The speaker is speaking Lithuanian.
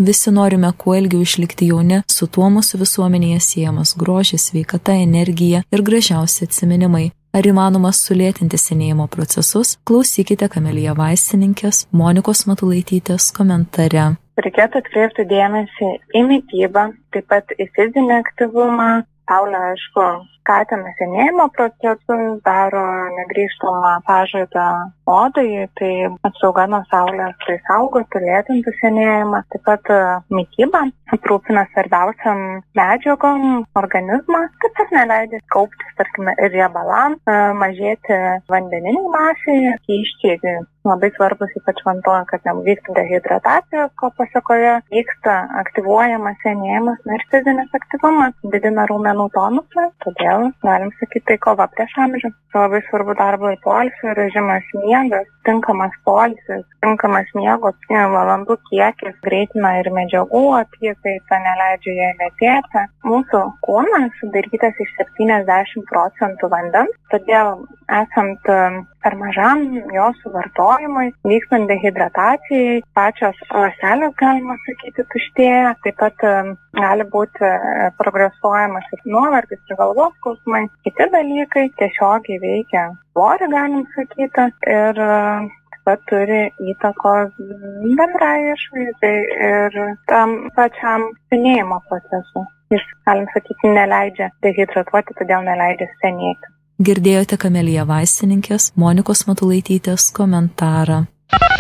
Visi norime kuo ilgiau išlikti jauni, su tuo mūsų visuomenėje siejamas grožis, sveikata, energija ir gražiausi atsiminimai. Ar įmanoma sulėtinti senėjimo procesus? Klausykite Kamelija vaistininkės Monikos Matulaitytės komentare. Reikėtų atkreipti dėmesį į mitybą, taip pat į fizinį aktyvumą. Saulė, aišku, skatina senėjimo procesus, daro negrįžtamą pažaidą odai, tai apsauga nuo saulės tai saugotų, lėtintų senėjimą. Taip pat mityba aprūpina svarbiausiam medžiagom organizmą, taip pat neleidžia kauptis, tarkime, ir riebalam, mažėti vandeniniai masėje, skysčiai. Labai svarbus ypač vanduo, kad nevyktų dehidratacija, ko pasekoje vyksta aktyvuojamas senėjimas, ir fizinis aktyvumas didina raumenų tonusą, todėl galim sakyti, tai kova prieš amžių. Labai svarbu darbo ir poilsio režimas, miegas, tinkamas poilsis, tinkamas miego valandų kiekis greitina ir medžiagų apykaitą, neleidžia jai lėtėti. Mūsų kūnas sudarytas iš 70% vandens, todėl esant per mažam jo suvartojimui, vykstant dehidratacijai, pačios ląstelės, galima sakyti, tuštėja. Taip pat gali būti progresuojamas ir nuovargis, ir galvos skausmai. Kiti dalykai tiesiogiai veikia svorį, galim sakyti, ir taip pat turi įtakos bendrai išvaizdai ir tam pačiam senėjimo procesui. Jis, galim sakyti, neleidžia dehidratuoti, todėl neleidžia senėti. Girdėjote Kamelija vaistininkės Monikos Matulaitytės komentarą.